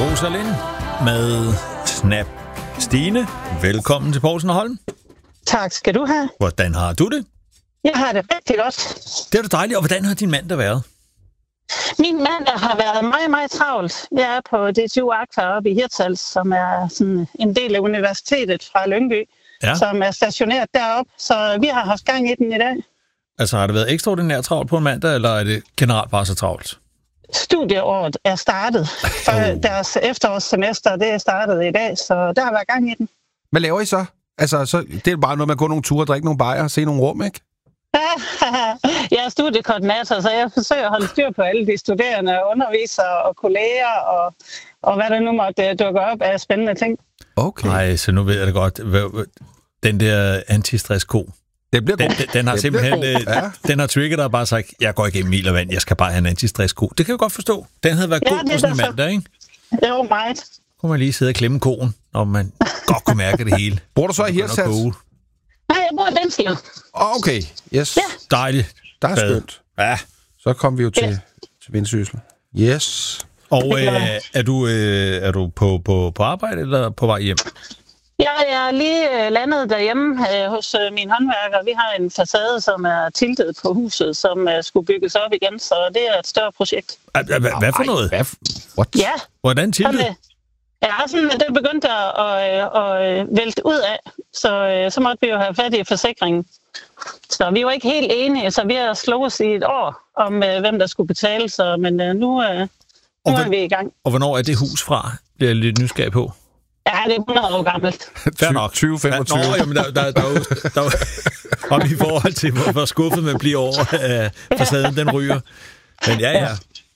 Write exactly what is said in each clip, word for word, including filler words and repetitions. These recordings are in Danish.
Rosalind med Snap. Stine, velkommen til Poulsen og Holm. Tak skal du have. Hvordan har du det? Jeg har det rigtig godt. Det er da dejligt. Og hvordan har din mandag været? Min mandag har været meget, meget travlt. Jeg er på D T U Aqua oppe i Hirtshals, som er sådan en del af universitetet fra Lyngby, ja. Som er stationeret deroppe. Så vi har haft gang i den i dag. Altså har det været ekstraordinært travlt på en mandag, eller er det generelt bare så travlt? Studieåret er startet. For oh. Deres efterårssemester, det er startet i dag, så der har været gang i den. Hvad laver I så? Altså, så det er bare noget med at gå nogle ture, drikke nogle bajer og se nogle rum, ikke? Jeg er studiekoordinator, så jeg forsøger at holde styr på alle de studerende, undervisere og kolleger, og, og hvad der nu måtte dukke op af spændende ting. Okay. Nej, så nu ved jeg det godt. Den der antistress-ko, det bliver den, den, den har det simpelthen øh, ja. Den har trigget dig og bare sagt, jeg går igennem mil og vand, jeg skal bare have en antistress-ko. Det kan jeg godt forstå. Den havde været ja, god på sådan en mandag, ikke? Det var meget. Kunne man lige sidde og klemme koen, og man godt kunne mærke det hele. Bor du så i Hirtshals? Nej, jeg bor i Venslev. Okay, yes. Ja. Dejligt. Der er skønt. Ja. Så kom vi jo til, ja. til Vendsyssel. Yes. Og øh, er du, øh, er du på, på, på arbejde eller på vej hjem? Jeg er lige landet derhjemme øh, hos øh, min håndværker. Vi har en facade, som er tiltet på huset, som øh, skulle bygges op igen, så det er et større projekt. Hvad for noget? Hvad? What? Ja. Hvordan tiltet? Ja, sådan, det begyndte at, at, at vælte ud af, så, så måtte vi jo have fat i forsikringen. Så vi var ikke helt enige, så vi har slået i et år om, hvem der skulle betale, så, men nu, nu er vi i gang. Og hvornår er det hus fra? Det er jeg lidt nysgerrig på. Ja, det er hundrede år gammelt. Fair nok. tyve femogtyve. Nå, jamen, der, der, der, der, der, om i forhold til, hvor, hvor skuffet man bliver over, at facaden den ryger. Men ja, ja.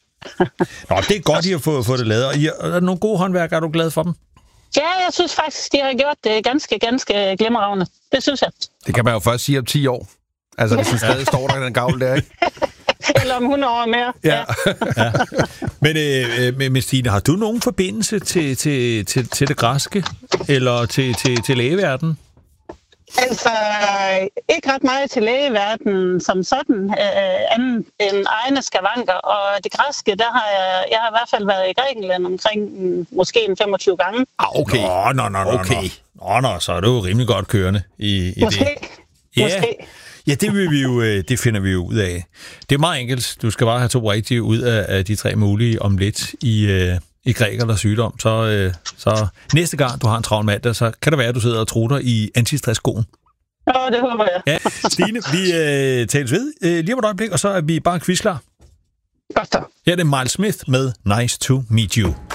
Nå, det er godt, I har fået, fået det lavet. Og I, er der nogle gode håndværkere, er du glad for dem? Ja, jeg synes faktisk, de har gjort det ganske, ganske glimrende. Det synes jeg. Det kan man jo først sige om ti år. Altså, hvis den stadig står der i den gavl der, ikke? Eller om hundrede år mere. Ja. Ja. Ja. Men, øh, men Stine, har du nogen forbindelse til, til, til, til det græske? Eller til, til, til lægeverdenen? Altså, ikke ret meget til lægeverdenen som sådan, øh, anden end egne skavanker. Og det græske, der har jeg, jeg har i hvert fald været i Grækenland omkring måske en femogtyve gange. Ah, okay. Nå, nå, nå, nå, okay. Nå, nå, så er du jo rimelig godt kørende i, i måske. det. Ja. Måske. Ja, det, vil vi jo, det finder vi jo ud af. Det er meget enkelt. Du skal bare have to rigtige ud af de tre mulige om lidt i, i græk eller sygdom. Så, så næste gang, du har en travl mandag, så kan det være, at du sidder og trutter i antistress-skoen. Ja, det håber jeg. Ja, Stine, vi øh, tales ved øh, lige om et øjeblik, og så er vi bare quizklar. Godt så. Her er det Miles Smith med Nice to Meet You.